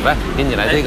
来，给你来这个。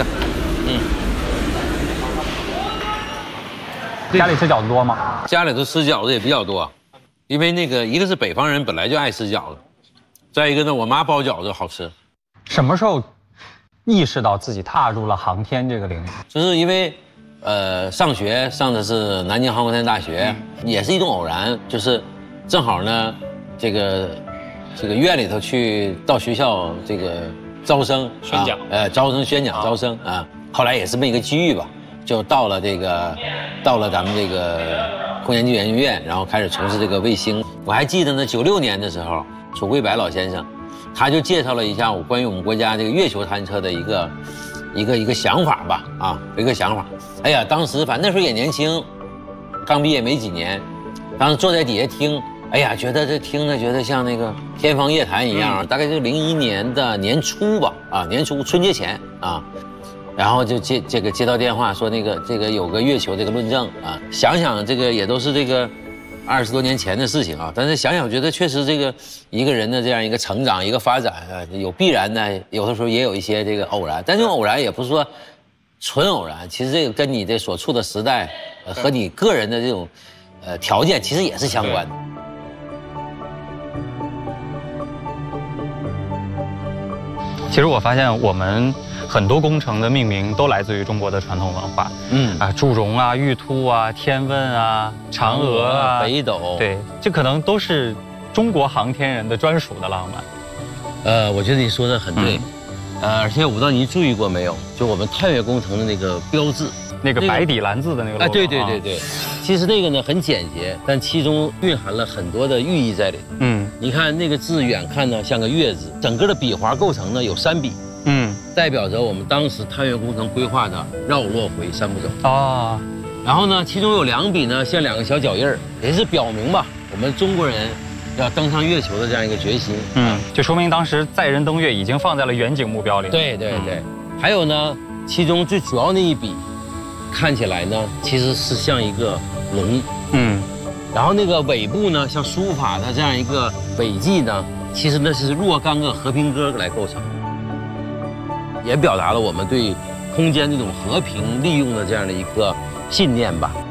家里吃饺子多吗？ 家里头吃饺子也比较多，因为那个一个是北方人本来就爱吃饺子，再一个呢，我妈包饺子好吃。 什么时候意识到自己踏入了航天这个领域？ 就是因为，上学上的是南京航空航天大学，也是一种偶然，就是正好呢，这个院里头到学校这个招生宣讲， 招生宣讲招生啊，后来也是这么一个机遇吧，就到了咱们这个空间技术研究院，然后开始从事这个卫星。我还记得呢，96年的时候，楚桂白老先生，他就介绍了一下关于我们国家这个月球探测的一个想法吧，一个想法。哎呀，当时反正那时候也年轻，刚毕业没几年，当时坐在底下听，哎呀，觉得听着觉得像那个天方夜谭一样。大概就01年的年初吧，年初春节前啊。然后就接到电话说这个有个月球这个论证啊，想想这个也都是这个20多年前的事情啊，但是想想觉得确实这个一个人的这样一个成长一个发展啊，有必然的，有的时候也有一些这个偶然，但这种偶然也不是说纯偶然，其实这个跟你的所处的时代和你个人的这种条件其实也是相关的。 其实我发现我们很多工程的命名都来自于中国的传统文化，祝融啊、玉兔啊、天问啊、嫦娥啊、 北斗， 对，这可能都是中国航天人的专属的浪漫。 我觉得你说的很对，而且我不知道你注意过没有，就我们探月工程的那个标志， 那个白底蓝字的那个 logo， 对，其实那个呢很简洁，但其中蕴含了很多的寓意在里。你看那个字远看呢像个月字，整个的笔划构成呢有3笔，代表着我们当时探月工程规划的绕落回3步走。然后呢，其中有2笔呢像2个小脚印儿，也是表明吧我们中国人要登上月球的这样一个决心。 就说明当时载人登月已经放在了远景目标里。 对，还有呢，其中最主要那一笔，看起来呢其实是像一个龙。然后那个尾部呢，像书法的这样一个尾迹呢，其实那是若干个和平鸽来构成，也表达了我们对空间这种和平利用的这样的一个信念吧。